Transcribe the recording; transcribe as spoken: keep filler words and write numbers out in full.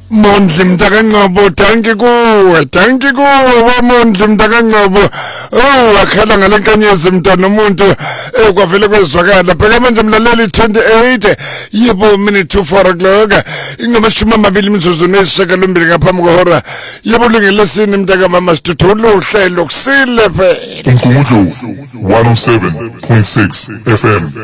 Mondli mntakaNcebo, danke kuwe, danke kuwe Mondli mntakaNcebo. Oh, akhala ngalenkanyezi mntana umuntu eh kwavele kwezwakala. Phela manje mlaleli twenty-eight yebo minute to four o'clock. Ingamashumi amabili imizuzu nesishiyagalombili ngaphambi kwehora. Yebo lingelesini mntaka mama sithuthula uhlelo kusile phela. Umkhumbulo one oh seven point six F M.